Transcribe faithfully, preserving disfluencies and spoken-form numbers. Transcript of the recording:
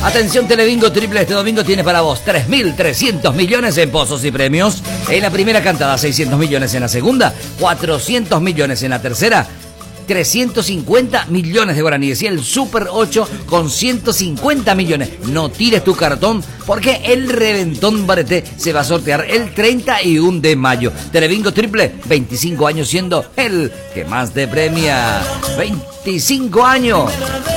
Atención, Telebingo Triple este domingo tiene para vos tres mil trescientos millones en pozos y premios. En la primera cantada, seiscientos millones en la segunda, cuatrocientos millones en la tercera, trescientos cincuenta millones de guaraníes y el Super ocho con ciento cincuenta millones. No tires tu cartón porque el Reventón Bareté se va a sortear el treinta y uno de mayo. Telebingo Triple, veinticinco años siendo el que más te premia. veinticinco años.